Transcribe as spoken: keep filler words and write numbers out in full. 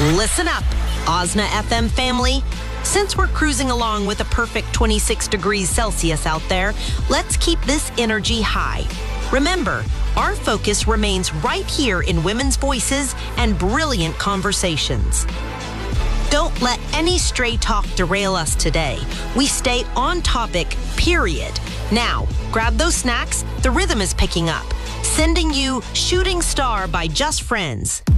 Listen up, Osna F M family. Since we're cruising along with a perfect twenty-six degrees Celsius out there, let's keep this energy high. Remember, our focus remains right here in women's voices and brilliant conversations. Don't let any stray talk derail us today. We stay on topic, period. Now, grab those snacks. The rhythm is picking up. Sending you Shooting Star by Just Friends.